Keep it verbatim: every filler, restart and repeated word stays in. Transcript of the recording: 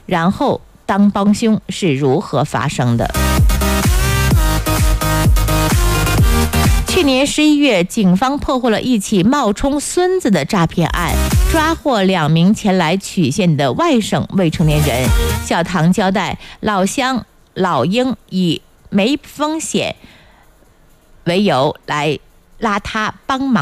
然后当帮凶是如何发生的。去年十一月，警方破获了一起冒充孙子的诈骗案，抓获两名前来取现的外省未成年人。小唐交代，老乡老英以没风险为由来拉他帮忙